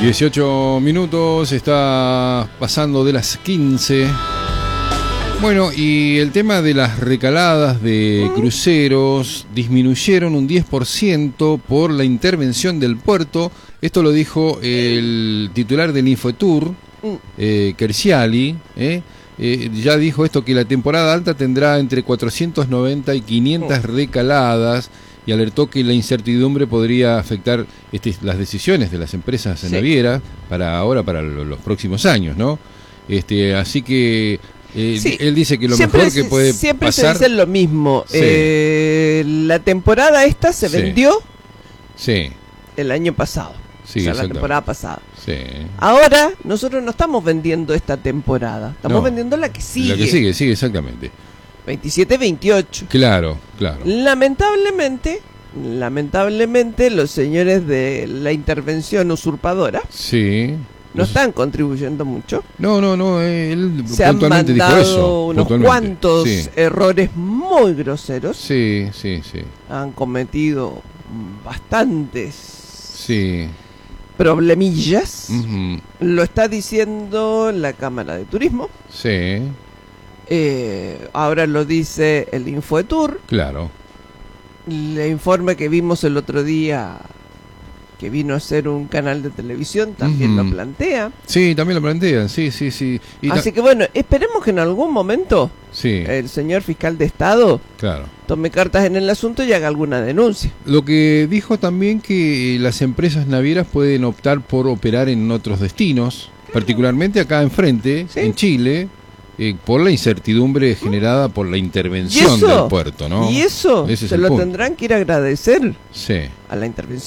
18 minutos, está pasando de las 15. Bueno, y el tema de las recaladas de cruceros disminuyeron un 10% por la intervención del puerto. Esto lo dijo el titular del Infotour, Kerciali, ya dijo esto, que la temporada alta tendrá entre 490 y 500 recaladas, y alertó que la incertidumbre podría afectar las decisiones de las empresas navieras para los próximos años, ¿no? Así que él dice que lo mejor que puede siempre pasar... se dice lo mismo. La temporada esta se vendió el año pasado. Sí, o sea, la temporada pasada. Sí. Ahora nosotros no estamos vendiendo esta temporada, estamos vendiendo la que sigue. La que sigue, exactamente. 27-28. Claro. Lamentablemente los señores de la intervención usurpadora no están contribuyendo mucho. No, él se han puntualmente mandado dijo eso, unos cuantos errores muy groseros. Sí. Han cometido bastantes problemillas. Lo está diciendo la Cámara de Turismo. Sí. Ahora lo dice el Infotour. Claro. El informe que vimos el otro día, que vino a ser un canal de televisión, también lo plantea. Sí, también lo plantean, sí. Así que bueno, esperemos que en algún momento el señor fiscal de Estado tome cartas en el asunto y haga alguna denuncia. Lo que dijo también que las empresas navieras pueden optar por operar en otros destinos, particularmente acá enfrente, en Chile, por la incertidumbre generada por la intervención del puerto, ¿no? Y eso se lo tendrán que ir a agradecer a la intervención.